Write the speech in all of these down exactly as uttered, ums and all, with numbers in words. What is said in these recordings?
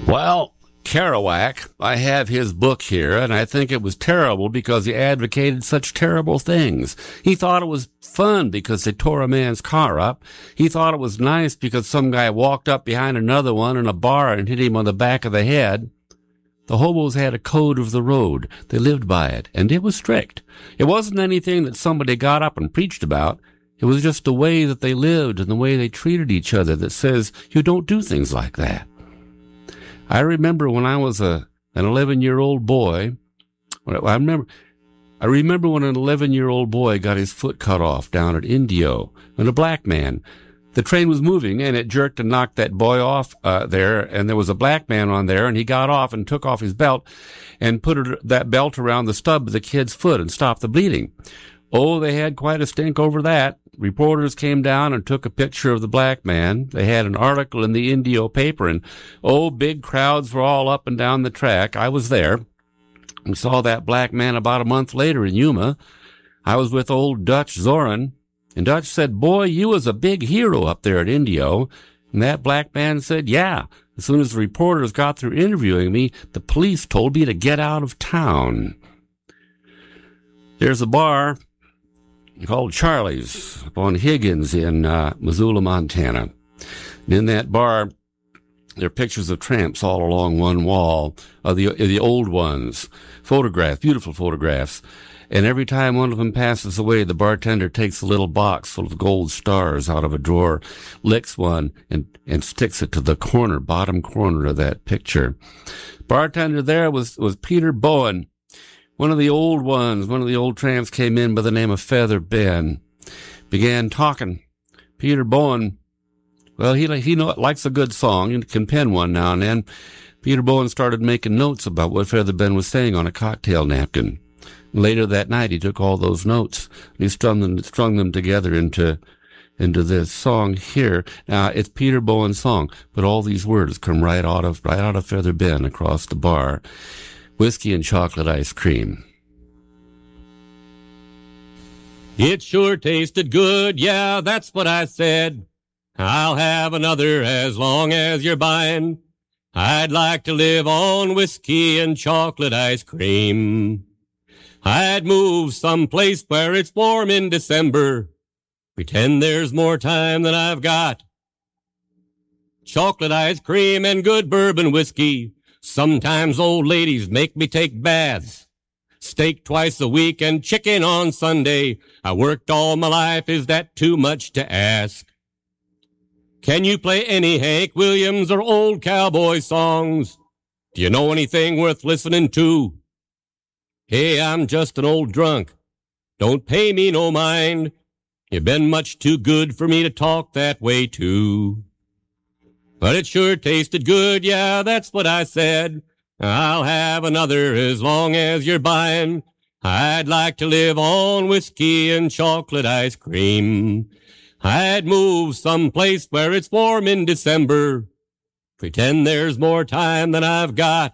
Well, Kerouac, I have his book here, and I think it was terrible because he advocated such terrible things. He thought it was fun because they tore a man's car up. He thought it was nice because some guy walked up behind another one in a bar and hit him on the back of the head. The hobos had a code of the road. They lived by it, and it was strict. It wasn't anything that somebody got up and preached about. It was just the way that they lived and the way they treated each other that says you don't do things like that. I remember when I was a an eleven-year-old boy, I remember I remember when an eleven-year-old boy got his foot cut off down at Indio, and a black man. The train was moving, and it jerked and knocked that boy off uh, there, and there was a black man on there, and he got off and took off his belt and put it, that belt around the stub of the kid's foot and stopped the bleeding. Oh, they had quite a stink over that. Reporters came down and took a picture of the black man. They had an article in the Indio paper, and, oh, big crowds were all up and down the track. I was there. We saw that black man about a month later in Yuma. I was with old Dutch Zorin, and Dutch said, "Boy, you was a big hero up there at Indio." And that black man said, "Yeah." As soon as the reporters got through interviewing me, the police told me to get out of town. There's a bar called Charlie's up on Higgins in uh, Missoula, Montana. And in that bar, there are pictures of tramps all along one wall, of the, of the old ones, photographs, beautiful photographs. And every time one of them passes away, the bartender takes a little box full of gold stars out of a drawer, licks one, and, and sticks it to the corner, bottom corner of that picture. Bartender there was, was Peter Bowen. One of the old ones, one of the old tramps came in by the name of Feather Ben, began talking. Peter Bowen, well, he he know, likes a good song and can pen one now and then. Peter Bowen started making notes about what Feather Ben was saying on a cocktail napkin. Later that night, he took all those notes and he strung them, strung them together into into this song here. Now, it's Peter Bowen's song, but all these words come right out of right out of Feather Ben across the bar. Whiskey and chocolate ice cream. It sure tasted good, yeah, that's what I said. I'll have another as long as you're buying. I'd like to live on whiskey and chocolate ice cream. I'd move someplace where it's warm in December. Pretend there's more time than I've got. Chocolate ice cream and good bourbon whiskey. Sometimes old ladies make me take baths. Steak twice a week and chicken on Sunday. I worked all my life, is that too much to ask? Can you play any Hank Williams or old cowboy songs? Do you know anything worth listening to? Hey, I'm just an old drunk. Don't pay me no mind. You've been much too good for me to talk that way to. But it sure tasted good, yeah, that's what I said. I'll have another as long as you're buying. I'd like to live on whiskey and chocolate ice cream. I'd move someplace where it's warm in December. Pretend there's more time than I've got.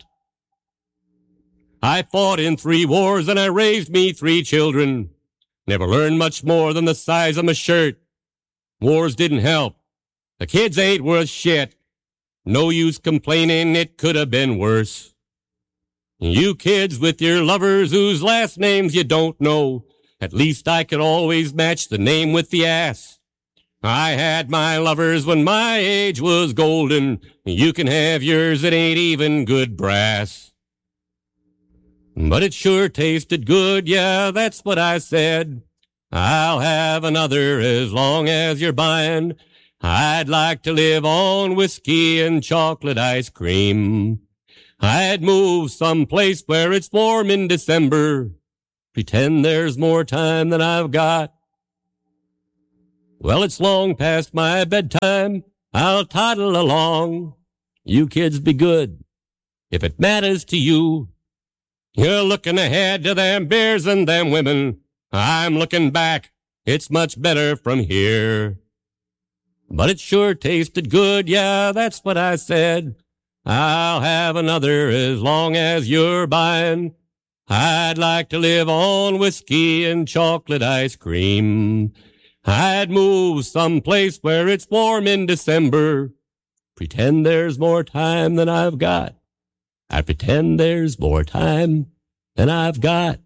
I fought in three wars and I raised me three children. Never learned much more than the size of my shirt. Wars didn't help. The kids ain't worth shit. No use complaining, it could have been worse. You kids with your lovers whose last names you don't know, at least I could always match the name with the ass. I had my lovers when my age was golden. You can have yours, it ain't even good brass. But it sure tasted good, yeah, that's what I said. I'll have another as long as you're buying. I'd like to live on whiskey and chocolate ice cream. I'd move someplace where it's warm in December. Pretend there's more time than I've got. Well, it's long past my bedtime. I'll toddle along. You kids be good. If it matters to you, you're looking ahead to them beers and them women. I'm looking back. It's much better from here. But it sure tasted good, yeah, that's what I said. I'll have another as long as you're buying. I'd like to live on whiskey and chocolate ice cream. I'd move someplace where it's warm in December. pretend there's more time than I've got. I pretend there's more time than I've got.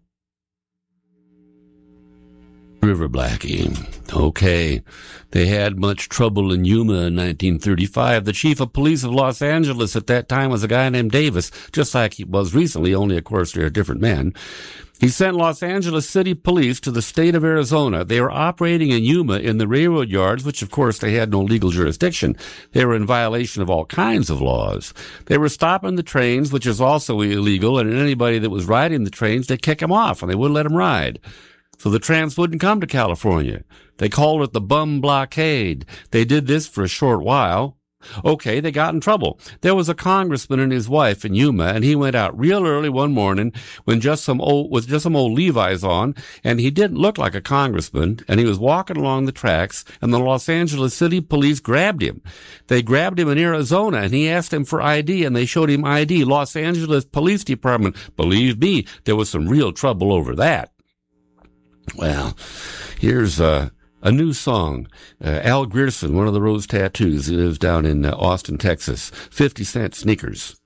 River Blackie. Okay. They had much trouble in Yuma in nineteen thirty-five. The chief of police of Los Angeles at that time was a guy named Davis, just like he was recently, only of course they're different men. He sent Los Angeles City Police to the state of Arizona. They were operating in Yuma in the railroad yards, which of course they had no legal jurisdiction. They were in violation of all kinds of laws. They were stopping the trains, which is also illegal, and anybody that was riding the trains, they kick them off and they wouldn't let them ride. So the trams wouldn't come to California. They called it the bum blockade. They did this for a short while. Okay, they got in trouble. There was a congressman and his wife in Yuma, and he went out real early one morning when just some old, with just some old Levi's on, and he didn't look like a congressman, and he was walking along the tracks, and the Los Angeles City Police grabbed him. They grabbed him in Arizona, and he asked them for I D, and they showed him I D. Los Angeles Police Department, believe me, there was some real trouble over that. Well, here's uh, a new song. Uh, Al Grierson, one of the Rose Tattoos, he lives down in uh, Austin, Texas. fifty cent sneakers.